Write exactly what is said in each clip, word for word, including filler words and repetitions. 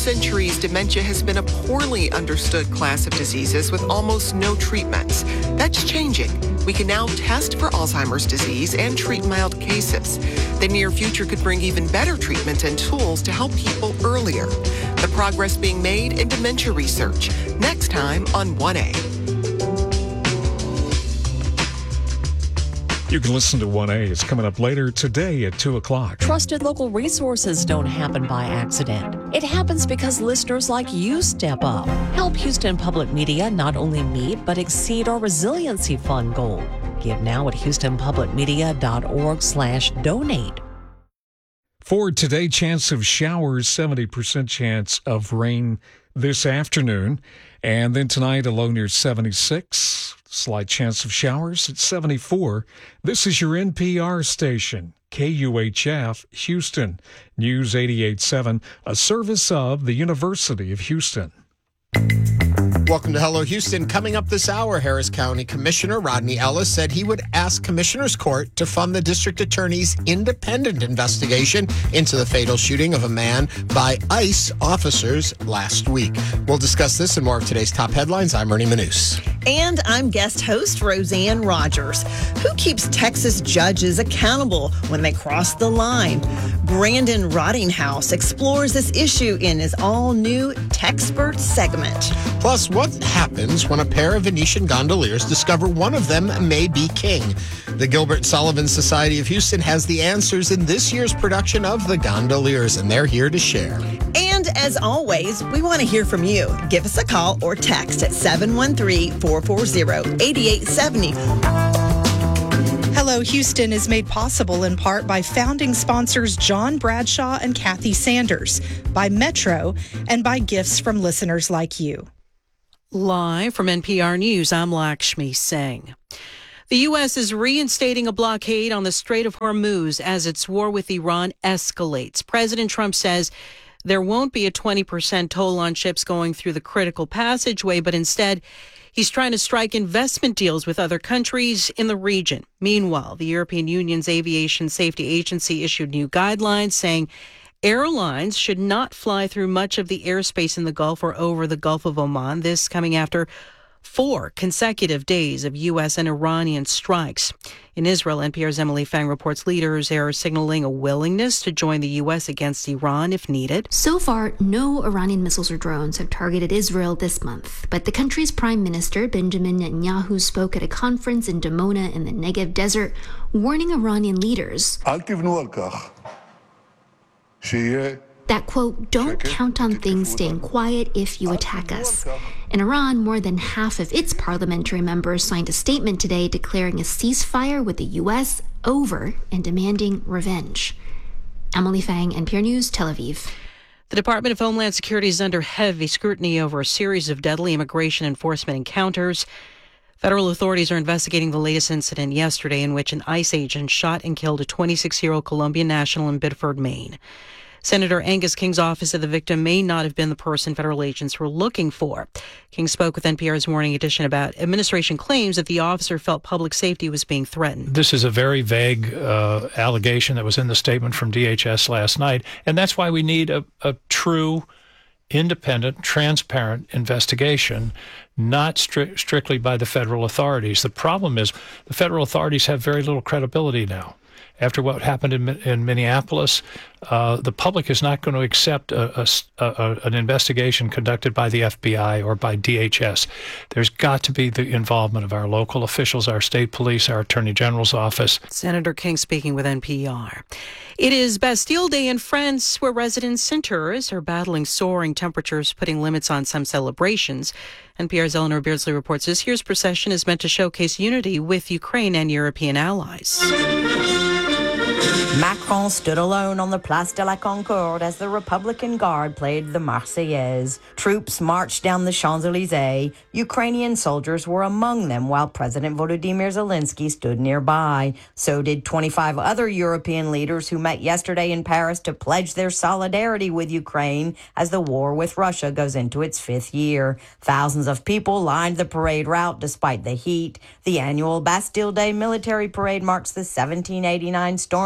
centuries, dementia has been a poorly understood class of diseases with almost no treatments. That's changing. We can now test for Alzheimer's disease and treat mild cases. The near future could bring even better treatments and tools to help people earlier. The progress being made in dementia research. Next time on one A. You can listen to one A. It's coming up later today at two o'clock. Trusted local resources don't happen by accident. It happens because listeners like you step up. Help Houston Public Media not only meet, but exceed our Resiliency Fund goal. Give now at houstonpublicmedia.org slash donate. For today, chance of showers, seventy percent chance of rain this afternoon. And then tonight, a low near seventy-six. Slight chance of showers at seventy-four. This is your N P R station, K U H F, Houston. News eighty-eight point seven, a service of the University of Houston. Welcome to Hello Houston. Coming up this hour, Harris County Commissioner Rodney Ellis said he would ask Commissioner's Court to fund the district attorney's independent investigation into the fatal shooting of a man by ICE officers last week. We'll discuss this and more of today's top headlines. I'm Ernie Manous. And I'm guest host Roseanne Rogers. Who keeps Texas judges accountable when they cross the line? Brandon Rottinghouse explores this issue in his all-new Techspert segment. Plus, what happens when a pair of Venetian gondoliers discover one of them may be king? The Gilbert Sullivan Society of Houston has the answers in this year's production of The Gondoliers, and they're here to share. And as always, we want to hear from you. Give us a call or text at seven one three, four four zero, eight eight seven zero. Hello Houston is made possible in part by founding sponsors John Bradshaw and Kathy Sanders, by Metro, and by gifts from listeners like you. Live from N P R News, I'm Lakshmi Singh. The U S is reinstating a blockade on the Strait of Hormuz as its war with Iran escalates. President Trump says there won't be a twenty percent toll on ships going through the critical passageway, but instead he's trying to strike investment deals with other countries in the region. Meanwhile, the European Union's Aviation Safety Agency issued new guidelines saying airlines should not fly through much of the airspace in the Gulf or over the Gulf of Oman. This coming after four consecutive days of U S and Iranian strikes. In Israel, N P R's Emily Fang reports leaders are signaling a willingness to join the U S against Iran if needed. So far, no Iranian missiles or drones have targeted Israel this month. But the country's prime minister, Benjamin Netanyahu, spoke at a conference in Dimona in the Negev desert, warning Iranian leaders that, quote, don't count on things staying quiet if you attack us. In Iran, more than half of its parliamentary members signed a statement today declaring a ceasefire with the U S over and demanding revenge. Emily Fang, N P R News, Tel Aviv. The Department of Homeland Security is under heavy scrutiny over a series of deadly immigration enforcement encounters. Federal authorities are investigating the latest incident yesterday in which an ICE agent shot and killed a twenty-six-year-old Colombian national in Biddeford, Maine. Senator Angus King's office said the victim may not have been the person federal agents were looking for. King spoke with N P R's Morning Edition about administration claims that the officer felt public safety was being threatened. This is a very vague uh, allegation that was in the statement from D H S last night, and that's why we need a, a true, independent, transparent investigation, not stri- strictly by the federal authorities. The problem is the federal authorities have very little credibility now. After what happened in, in Minneapolis, uh, the public is not going to accept a, a, a, an investigation conducted by the F B I or by D H S. There's got to be the involvement of our local officials, our state police, our Attorney General's office. Senator King speaking with N P R. It is Bastille Day in France, where residents and tourists are battling soaring temperatures, putting limits on some celebrations. N P R's Eleanor Beardsley reports this year's procession is meant to showcase unity with Ukraine and European allies. Macron stood alone on the Place de la Concorde as the Republican Guard played the Marseillaise. Troops marched down the Champs-Élysées. Ukrainian soldiers were among them while President Volodymyr Zelensky stood nearby. So did twenty-five other European leaders who met yesterday in Paris to pledge their solidarity with Ukraine as the war with Russia goes into its fifth year. Thousands of people lined the parade route despite the heat. The annual Bastille Day military parade marks the seventeen eighty-nine storm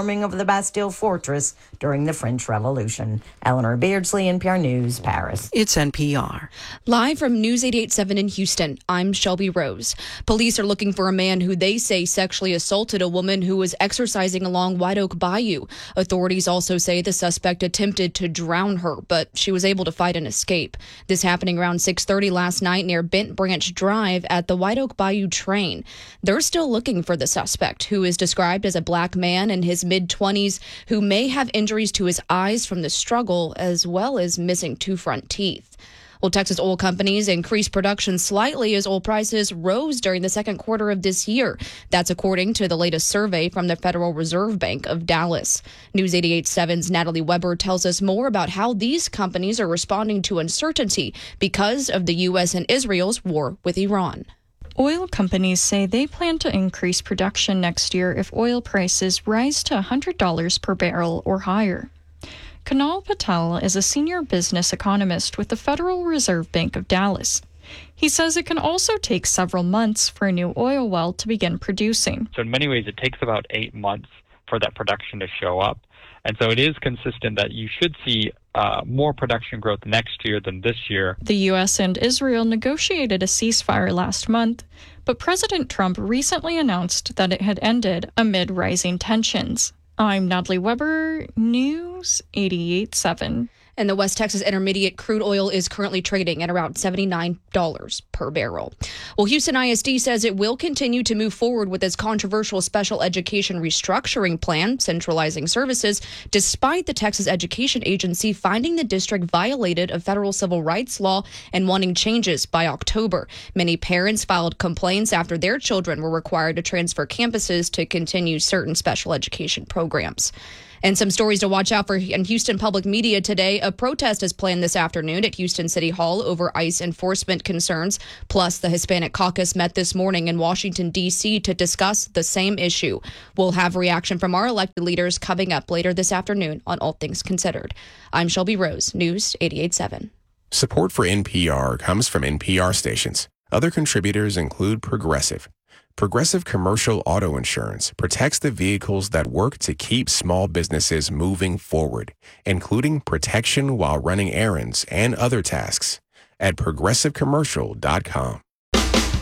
storming of the Bastille fortress during the French Revolution. Eleanor Beardsley, N P R News, Paris. It's N P R. Live from News eighty-eight point seven in Houston, I'm Shelby Rose. Police are looking for a man who they say sexually assaulted a woman who was exercising along White Oak Bayou. Authorities also say the suspect attempted to drown her, but she was able to fight and escape. This happening around six thirty last night near Bent Branch Drive at the White Oak Bayou train. They're still looking for the suspect, who is described as a black man in his mid-twenties who may have injuries to his eyes from the struggle, as well as missing two front teeth. Well, Texas oil companies increased production slightly as oil prices rose during the second quarter of this year. That's according to the latest survey from the Federal Reserve Bank of Dallas. News eighty-eight point seven's Natalie Weber tells us more about how these companies are responding to uncertainty because of the U S and Israel's war with Iran. Oil companies say they plan to increase production next year if oil prices rise to one hundred dollars per barrel or higher. Kunal Patel is a senior business economist with the Federal Reserve Bank of Dallas. He says it can also take several months for a new oil well to begin producing. So in many ways, it takes about eight months for that production to show up. And so it is consistent that you should see uh, more production growth next year than this year. The U S and Israel negotiated a ceasefire last month, but President Trump recently announced that it had ended amid rising tensions. I'm Natalie Weber, News eighty-eight point seven. And the West Texas Intermediate crude oil is currently trading at around seventy-nine dollars per barrel. Well, Houston I S D says it will continue to move forward with its controversial special education restructuring plan, centralizing services, despite the Texas Education Agency finding the district violated a federal civil rights law and wanting changes by October. Many parents filed complaints after their children were required to transfer campuses to continue certain special education programs. And some stories to watch out for in Houston public media today. A protest is planned this afternoon at Houston City Hall over ICE enforcement concerns. Plus, the Hispanic Caucus met this morning in Washington, D C to discuss the same issue. We'll have reaction from our elected leaders coming up later this afternoon on All Things Considered. I'm Shelby Rose, News eighty-eight point seven. Support for N P R comes from N P R stations. Other contributors include Progressive. Progressive Commercial Auto Insurance protects the vehicles that work to keep small businesses moving forward, including protection while running errands and other tasks. At progressive commercial dot com.